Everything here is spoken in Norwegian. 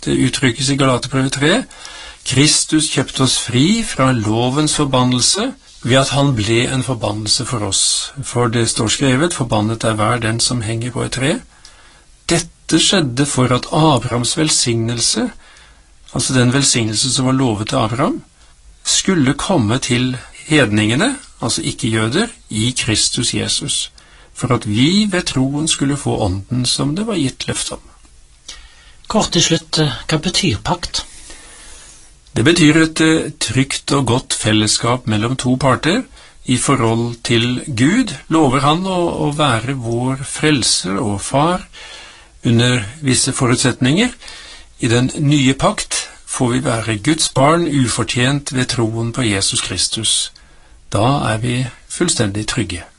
Det uttrykkes i Galaterbrevet 3. Kristus kjøpte oss fri fra lovens forbannelse ved at han ble en forbannelse for oss. For det står skrevet, forbannet er hver den som henger på et tre. Dette skjedde for at Abrahams velsignelse, altså den velsignelse som var lovet til Abraham, skulle komme til hedningene, altså ikke-jøder, i Kristus Jesus, for at vi ved troen skulle få ånden som det var gitt løfte om. Kort til slutt, hva betyr pakt? Det betyr et trygt og godt fellesskap mellom to parter. I forhold til Gud lover han å være vår frelser og far under visse forutsetninger. I den nye pakt får vi være Guds barn ufortjent ved troen på Jesus Kristus. Da er vi fullstendig trygge.